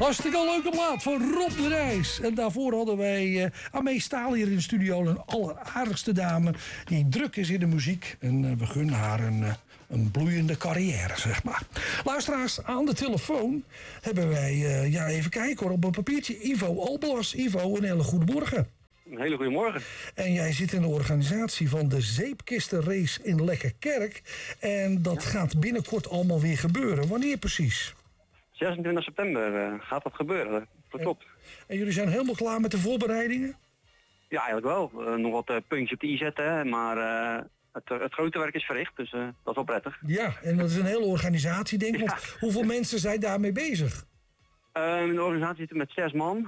Hartstikke leuke plaat van Rob de Nijs. En daarvoor hadden wij Amee Staal hier in de studio. Een alleraardigste dame die druk is in de muziek. En we gunnen haar een bloeiende carrière, zeg maar. Luisteraars, aan de telefoon hebben wij, even kijken hoor, op een papiertje Ivo Alblas. Ivo, een hele goede morgen. Een hele goede morgen. En jij zit in de organisatie van de Zeepkistenrace in Lekkerkerk. En dat gaat binnenkort allemaal weer gebeuren. Wanneer precies? 26 september gaat dat gebeuren. Dat klopt. En jullie zijn helemaal klaar met de voorbereidingen? Ja, eigenlijk wel. Nog wat puntjes op de i zetten, maar het grote werk is verricht, dus dat is wel prettig. Ja, en dat is een hele organisatie, denk ik. Ja. Hoeveel mensen zijn daarmee bezig? In de organisatie zitten met 6 man.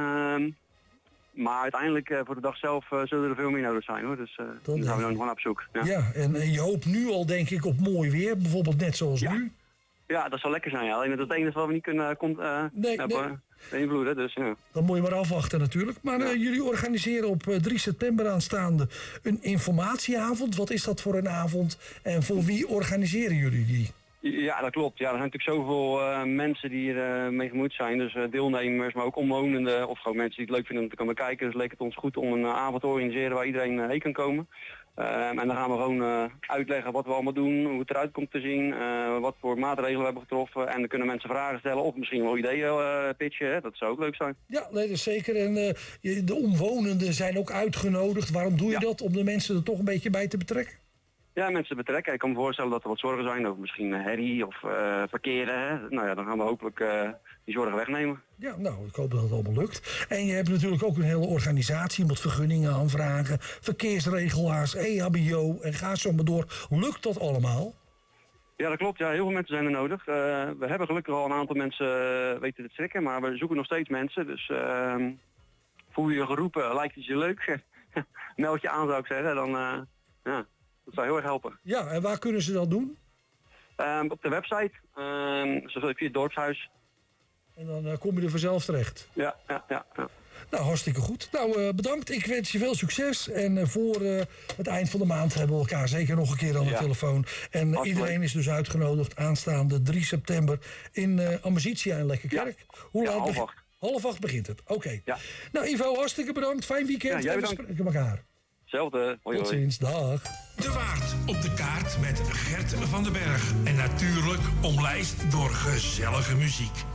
Maar uiteindelijk voor de dag zelf zullen er veel meer nodig zijn, hoor. Dus dan gaan we dan gewoon op zoek. Ja, en je hoopt nu al, denk ik, op mooi weer. Bijvoorbeeld net zoals nu. Ja, dat zal lekker zijn. Ja. Alleen dat is het enige wat we niet kunnen beïnvloeden. Dus, ja. Dan moet je maar afwachten natuurlijk. Maar jullie organiseren op 3 september aanstaande een informatieavond. Wat is dat voor een avond en voor wie organiseren jullie die? Ja, dat klopt. Ja, er zijn natuurlijk zoveel mensen die er mee gemoeid zijn. Dus deelnemers, maar ook omwonenden of gewoon mensen die het leuk vinden om te komen kijken. Dus leek het ons goed om een avond te organiseren waar iedereen heen kan komen. En dan gaan we gewoon uitleggen wat we allemaal doen, hoe het eruit komt te zien, wat voor maatregelen we hebben getroffen. En dan kunnen mensen vragen stellen of misschien wel ideeën pitchen. Hè? Dat zou ook leuk zijn. Ja, nee, dat is zeker. En de omwonenden zijn ook uitgenodigd. Waarom doe je dat? Om de mensen er toch een beetje bij te betrekken? Ja, mensen betrekken. Ik kan me voorstellen dat er wat zorgen zijn over misschien herrie of parkeren. Hè? Nou ja, dan gaan we hopelijk die zorgen wegnemen. Ja, nou, ik hoop dat het allemaal lukt. En je hebt natuurlijk ook een hele organisatie. Je moet vergunningen aanvragen, verkeersregelaars, EHBO en ga zo maar door. Lukt dat allemaal? Ja, dat klopt. Ja, heel veel mensen zijn er nodig. We hebben gelukkig al een aantal mensen weten te trekken, maar we zoeken nog steeds mensen. Dus voel je je geroepen, lijkt het je leuk? Meld je aan, zou ik zeggen. Dan, dat zou heel erg helpen. Ja, en waar kunnen ze dat doen? Op de website, via het dorpshuis. En dan kom je er vanzelf terecht. Ja. Nou, hartstikke goed. Nou, bedankt. Ik wens je veel succes. En voor het eind van de maand hebben we elkaar zeker nog een keer aan de telefoon. En iedereen is dus uitgenodigd aanstaande 3 september in Amicitia in Lekkerkerk. Ja. Hoe laat begint het? 7:30 begint het. Oké. Ja. Nou, Ivo, hartstikke bedankt. Fijn weekend. Ja, en we spreken elkaar. Hetzelfde. Hoi, tot ziens. Dag. De Waard op de kaart met Gert van den Berg. En natuurlijk omlijst door gezellige muziek.